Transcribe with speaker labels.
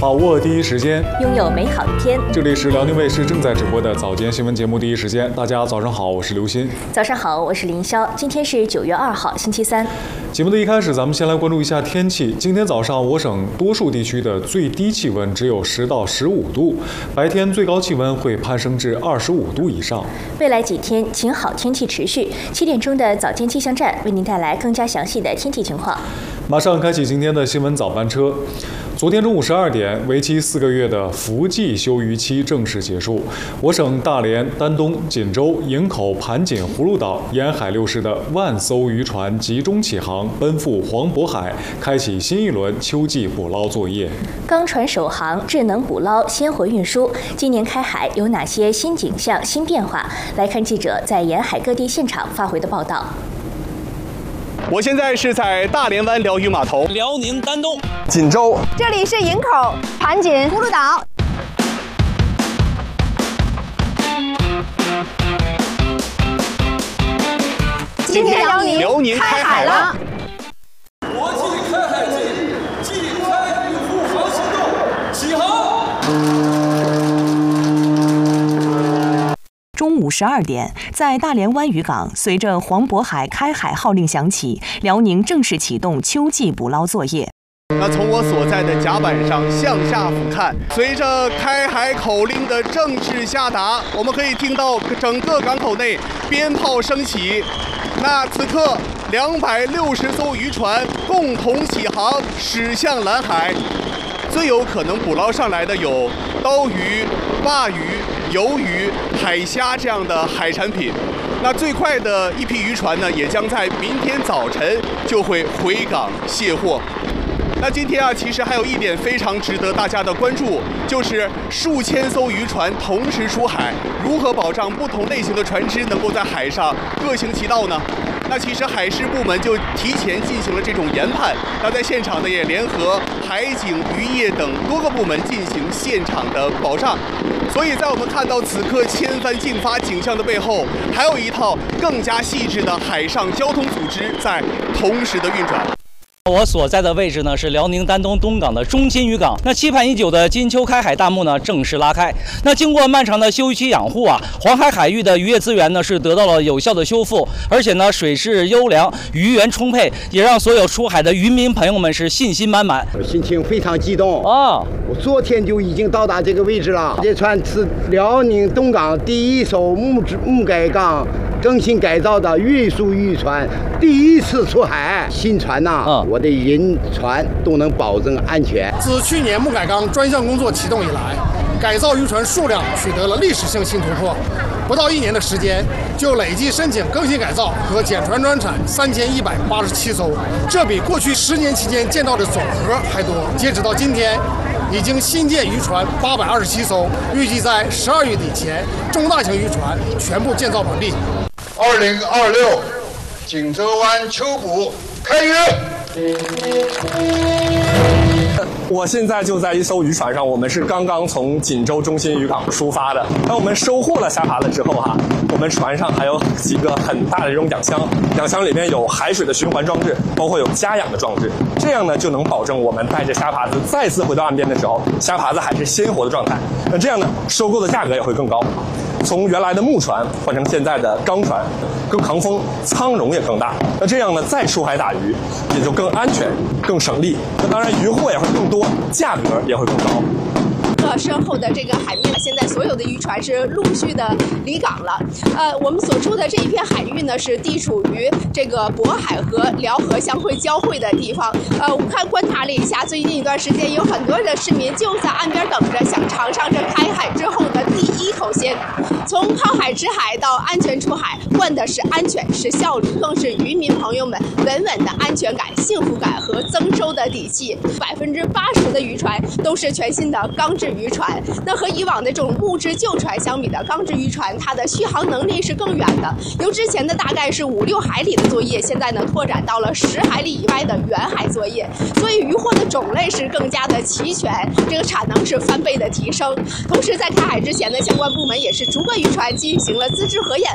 Speaker 1: 把握第一时间，
Speaker 2: 拥有美好一天。
Speaker 1: 这里是辽宁卫视正在直播的早间新闻节目《第一时间》，大家早上好，我是刘鑫。
Speaker 2: 早上好，我是林霄。今天是9月2号，星期三。
Speaker 1: 节目的一开始，咱们先来关注一下天气。今天早上，我省多数地区的最低气温只有10到15度，白天最高气温会攀升至25度以上。
Speaker 2: 未来几天晴好天气持续。7点钟的早间气象站为您带来更加详细的天气情况。
Speaker 1: 马上开启今天的新闻早班车。昨天中午12点，为期4个月的伏季休渔期正式结束。我省大连、丹东、锦州、营口、盘锦、葫芦岛沿海6市的万艘渔船集中起航，奔赴黄渤海，开启新一轮秋季捕捞作业。
Speaker 2: 钢船首航，智能捕捞，鲜活运输。今年开海有哪些新景象、新变化？来看记者在沿海各地现场发回的报道。
Speaker 3: 我现在是在大连湾辽渔码头，
Speaker 4: 辽宁丹东、
Speaker 5: 锦州，
Speaker 6: 这里是营口、盘锦、葫芦岛。今天辽宁开海了。
Speaker 4: 国际开海季即开渔护航行动起航。
Speaker 7: 中午12点，在大连湾渔港，随着黄渤海开海号令响起，辽宁正式启动秋季捕捞作业。
Speaker 3: 那从我所在的甲板上向下俯瞰，随着开海口令的正式下达，我们可以听到整个港口内鞭炮声起。那此刻260艘渔船共同起航，驶向蓝海。最有可能捕捞上来的有刀鱼、鲅鱼、鱿鱼、海虾这样的海产品。那最快的一批渔船呢，也将在明天早晨就会回港卸货。那今天啊，其实还有一点非常值得大家的关注，就是数千艘渔船同时出海，如何保障不同类型的船只能够在海上各行其道呢？那其实海事部门就提前进行了这种研判，那在现场呢也联合海警、渔业等多个部门进行现场的保障。所以在我们看到此刻千帆竞发景象的背后，还有一套更加细致的海上交通组织在同时的运转。
Speaker 4: 我所在的位置呢是辽宁丹东东港的中心渔港。那期盼已久的金秋开海大幕呢正式拉开。那经过漫长的休渔期养护啊，黄海海域的渔业资源呢是得到了有效的修复，而且呢水势优良，渔源充沛，也让所有出海的渔民朋友们是信心满满。
Speaker 5: 心情非常激动
Speaker 4: 啊！
Speaker 5: 我昨天就已经到达这个位置了。这船是辽宁东港第一艘木改港更新改造的运输渔船，第一次出海。新船呐，我的人船都能保证安全。
Speaker 8: 自去年木改港专项工作启动以来，改造渔船数量取得了历史性新突破。不到1年的时间，就累计申请更新改造和减船专产3187艘，这比过去10年期间建造的总和还多。截止到今天，已经新建渔船827艘，预计在12月底前，中大型渔船全部建造完毕。
Speaker 9: 2026锦州湾秋捕开渔。
Speaker 10: 我现在就在一艘渔船上，我们是刚刚从锦州中心渔港出发的。当我们收获了虾爬子之后我们船上还有几个很大的这种养箱，养箱里面有海水的循环装置，包括有加氧的装置，这样呢就能保证我们带着虾爬子再次回到岸边的时候，虾爬子还是鲜活的状态。那这样呢，收购的价格也会更高。从原来的木船换成现在的钢船，更抗风，舱容也更大。那这样呢，再出海打鱼也就更安全、更省力。那当然，渔获也会更多，价格也会更高。
Speaker 6: 身后的这个海面，现在所有的渔船是陆续的离港了。我们所处的这一片海域呢，是地处于这个渤海和辽河相会交汇的地方。我们观察了一下，最近一段时间有很多的市民就在岸边等着，想尝上这开海之后的第一口鲜。从靠海吃海到安全出海，换的是安全，是效率，更是渔民朋友们稳稳的安全感、幸福感和增收的底气。80%的渔船都是全新的钢制渔船。那和以往的这种木质旧船相比的，钢制渔船它的续航能力是更远的，由之前的大概是5、6海里的作业，现在呢拓展到了10海里以外的远海作业，所以渔获的种类是更加的齐全，这个产能是翻倍的提升。同时在开海之前呢，相关部门也是逐个渔船进行了资质核验。